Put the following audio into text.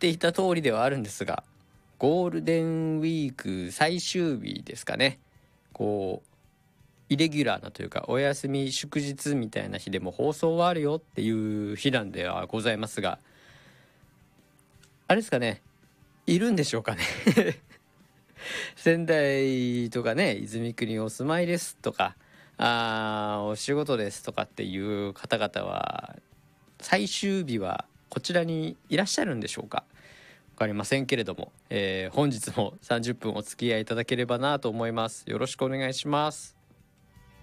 っていた通りではあるんですが、ゴールデンウィーク最終日ですかね、こうイレギュラーなというかお休み祝日みたいな日でも放送はあるよっていう日なんではございますが、あれですかね、いるんでしょうかね仙台とかね、泉区にお住まいですとか、お仕事ですとかっていう方々は最終日はこちらにいらっしゃるんでしょうか。分かりませんけれども、本日も30分お付き合いいただければなと思います。よろしくお願いします。